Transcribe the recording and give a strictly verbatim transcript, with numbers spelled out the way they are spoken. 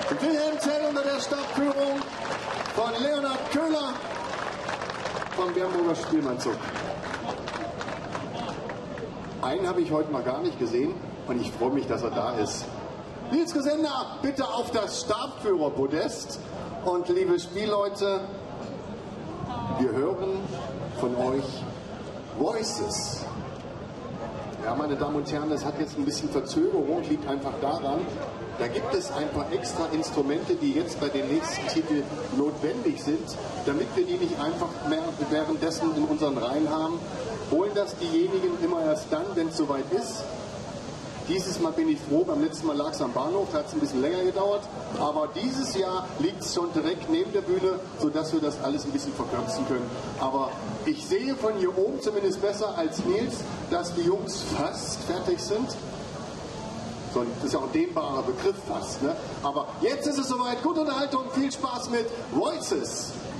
Wilhelm Tell unter der Stabführung von Leonhard Köhler vom Bernburger Spielmannzug. Einen habe ich heute mal gar nicht gesehen und ich freue mich, dass er da ist. Nils Gesender, bitte auf das Stabführerpodest. Und liebe Spielleute, wir hören von euch Voices. Ja, meine Damen und Herren, das hat jetzt ein bisschen Verzögerung, liegt einfach daran, da gibt es ein paar extra Instrumente, die jetzt bei den nächsten Titeln notwendig sind, damit wir die nicht einfach mehr währenddessen in unseren Reihen haben. Holen das diejenigen immer erst dann, wenn es soweit ist. Dieses Mal bin ich froh, beim letzten Mal lag es am Bahnhof, da hat es ein bisschen länger gedauert, aber dieses Jahr liegt es schon direkt neben der Bühne, sodass wir das alles ein bisschen verkürzen können. Aber ich sehe von hier oben zumindest besser als Nils, dass die Jungs fast fertig sind. So, das ist ja auch ein dehnbarer Begriff fast, ne? Aber jetzt ist es soweit. Gute Unterhaltung, viel Spaß mit Voices.